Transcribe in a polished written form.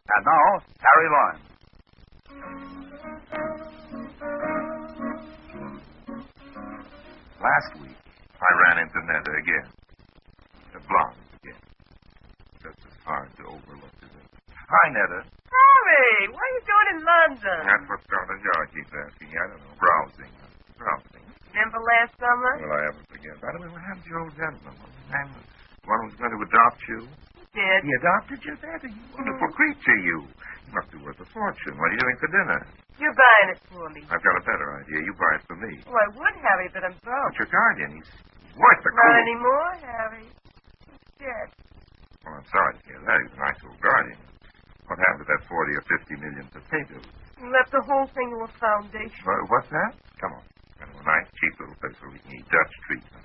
And now, Harry Lawrence. Last week, I ran into Netta again. The blonde again. Just as hard to overlook, isn't it? Hi, Netta. Harry, what are you doing in London? That's what Scotland Yard keeps asking. I don't know. Browsing. Remember last summer? Will I ever forget? By the way, what happened to your old gentleman? What was his name? The one who was going to adopt you? He did. He adopted you, Netta? You wonderful creature, you. You must be worth a fortune. What are you doing for dinner? You're buying it for me. I've got a better idea. You buy it for me. Oh, I would, Harry, but I'm broke. But your guardian, he's worth the Not cool. anymore, Harry. He's dead. Well, I'm sorry to hear that. He was a nice old guardian. What happened to that 40 or 50 million potatoes? He left the whole thing to a foundation. What's that? Come on. A nice, cheap little place where we can eat Dutch treats.